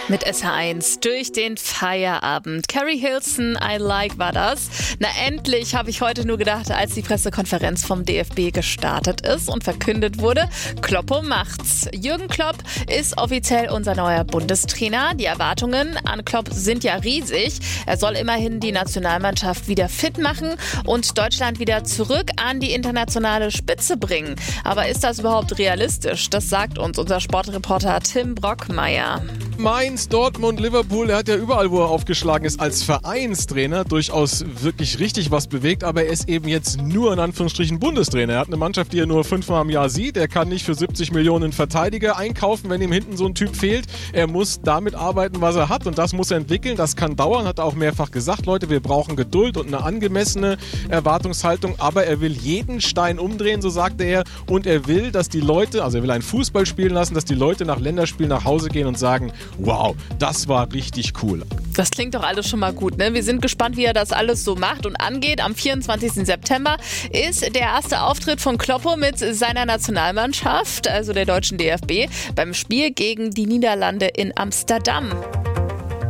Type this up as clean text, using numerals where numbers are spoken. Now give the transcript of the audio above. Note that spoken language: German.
Mit SH1 durch den Feierabend. Carrie Hilson, I Like war das. Na endlich, habe ich heute nur gedacht, als die Pressekonferenz vom DFB gestartet ist und verkündet wurde, Kloppo macht's. Jürgen Klopp ist offiziell unser neuer Bundestrainer. Die Erwartungen an Klopp sind ja riesig. Er soll immerhin die Nationalmannschaft wieder fit machen und Deutschland wieder zurück an die internationale Spitze bringen. Aber ist das überhaupt realistisch? Das sagt uns unser Sportreporter Tim Brockmeier. Mainz, Dortmund, Liverpool, er hat ja überall, wo er aufgeschlagen ist, als Vereinstrainer durchaus wirklich richtig was bewegt, aber er ist eben jetzt nur in Anführungsstrichen Bundestrainer. Er hat eine Mannschaft, die er nur 5-mal im Jahr sieht. Er kann nicht für 70 Millionen Verteidiger einkaufen, wenn ihm hinten so ein Typ fehlt. Er muss damit arbeiten, was er hat, und das muss er entwickeln. Das kann dauern, hat er auch mehrfach gesagt. Leute, wir brauchen Geduld und eine angemessene Erwartungshaltung, aber er will jeden Stein umdrehen, so sagte er, und er will, dass die Leute, also er will einen Fußball spielen lassen, dass die Leute nach Länderspielen nach Hause gehen und sagen, wow, das war richtig cool. Das klingt doch alles schon mal gut, ne? Wir sind gespannt, wie er das alles so macht und angeht. Am 24. September ist der erste Auftritt von Kloppo mit seiner Nationalmannschaft, also der deutschen DFB, beim Spiel gegen die Niederlande in Amsterdam.